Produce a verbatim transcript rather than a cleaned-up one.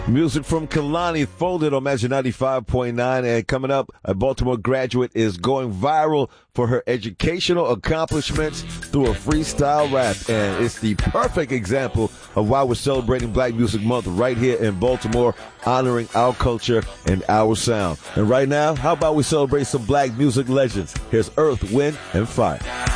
Music from Kalani Folded on Magic ninety-five point nine. And coming up, a Baltimore graduate is going viral for her educational accomplishments through a freestyle rap. And it's the perfect example of why we're celebrating Black Music Month right here in Baltimore, honoring our culture and our sound. And right now, how about we celebrate some Black music legends? Here's Earth, Wind, and Fire.